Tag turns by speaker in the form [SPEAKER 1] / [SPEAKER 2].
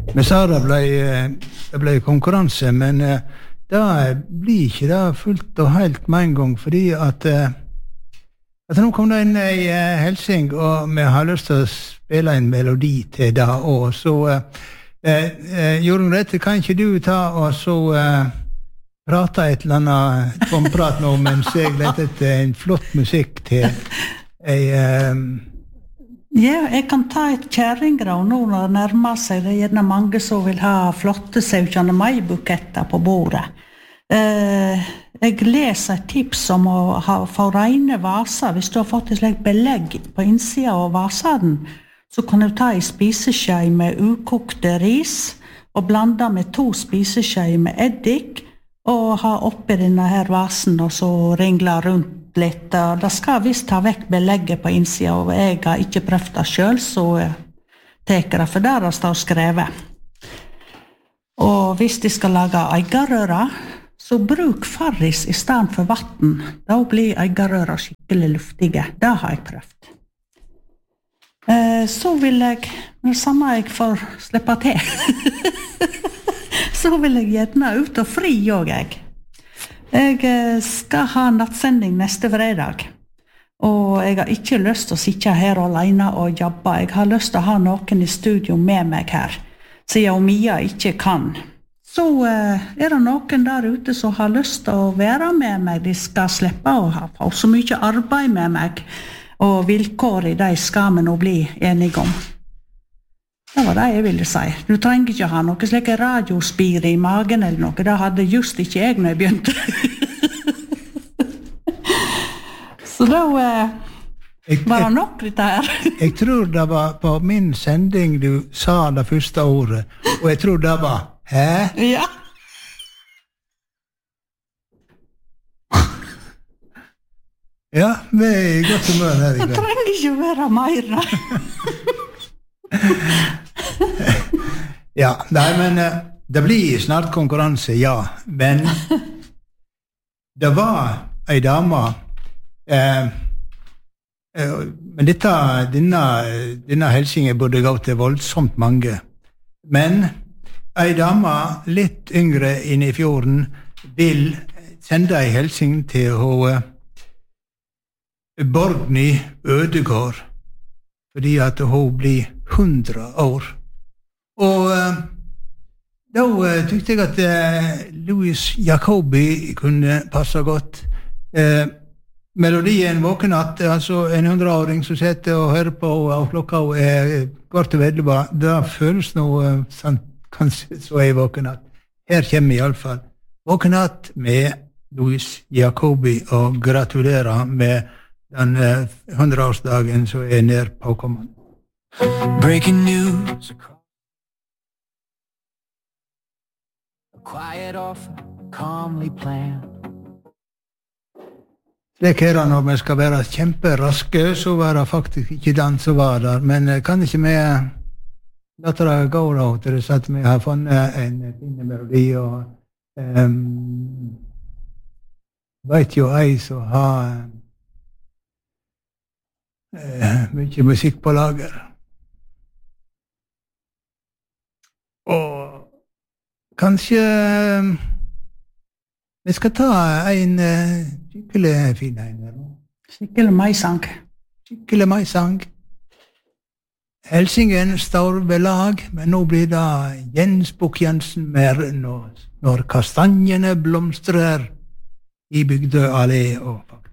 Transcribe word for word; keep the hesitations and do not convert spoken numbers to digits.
[SPEAKER 1] Vi sa det ble, det ble konkurranse, men det blir ikke det fullt og helt med en gang, fordi at, at nå kom det inn i Helsing, og vi har lyst til å spille en melodi til det, og så eh, Jorunn Rette, kan ikke du ta og så eh, prate et eller annet tomprat nå, mens jeg lette etter en flott musikk til ei... Eh,
[SPEAKER 2] Ja, jeg kan ta et kjæringrav nå når det nærmer seg. Det er gjerne mange som vil ha flotte sautjane mai-buketter på bordet. Eh, jeg leser et tips om å ha, få rene vaser. Hvis du har fått et slikt belegg på innsida av vasen, så kan du ta en spiseskje med ukokte ris og blande med to spiseskje med eddik og ha oppi denne her vasen og så ringle rundt litt, og det skal visst ta vekk belegget på innsida, og jeg har ikke prøvd det selv, så teker det for der det står skrevet. Og hvis de skal lage eggerøra, så bruk farris i stedet for vatten. Da blir eggerøra skikkelig luftige. Det har jeg prøvd. Eh, så vil jeg, når samme jeg får slippe til, så vil jeg gjerne ut og fri også, jeg. Jeg skal ha nattsending neste fredag, og jeg har ikke lyst til å sitte her alene og jobbe. Jeg har lyst til å ha noen i studio med meg her, siden Mia ikke kan. Så er det noen der ute som har lyst til å være med meg. De skal slippe å ha så mye arbeid med meg, og vilkår i de skal vi nå bli enige om. Det var det jeg ville si. Du trenger ikke ha noe slik radiospir i magen eller noe. Det hadde just ikke jeg når jeg begynte. Så da eh,
[SPEAKER 1] jeg,
[SPEAKER 2] var det nok litt her.
[SPEAKER 1] Jeg tror det var på min sending du sa det første ordet, og jeg tror det var hæ?
[SPEAKER 2] Ja.
[SPEAKER 1] Ja, vi er i godt humør her i dag.
[SPEAKER 2] Det trenger ikke være mer, da.
[SPEAKER 1] Ja, nei, men det blir snart konkurranse, ja, men det var ei dame eh, eh, men dette, denne, denne helsingen burde gå til voldsomt mange, men ei dame litt yngre inne i fjorden vil sende ei helsing til hun Borgny Ødegård, fordi at hun blir hundra år. Og uh, da uh, tykte jeg at uh, Louis Jacobi kunne passe godt. Uh, melodien Våkenatt, altså en hundreåring som sitter og hører på, og klokka er kvart og vedelig, da føles noe uh, sant, kanskje så er Våkenatt. Her kommer i alle fall Våkenatt med Louis Jacobi, og gratulerer med den uh, hundreårsdagen som er nær påkommende.
[SPEAKER 3] Breaking news across a quiet offer, calmly planned.
[SPEAKER 1] Slik er det når vi skal være kjemperaske, så var det faktisk ikke den som var der, men kan ikke vi lade det gå da, til det at vi har funnet en fin melodi, og um, vet jo ei som har uh, mye musikk på lager. Og kanskje vi skal ta en uh, skikkelig fin en her nå.
[SPEAKER 2] Skikkelig maisang.
[SPEAKER 1] Skikkelig maisang. Helsingen står ved lag, men nå blir det Jens Bukk-Jensen mer når, når kastanjene blomstrer i Bygdø allé og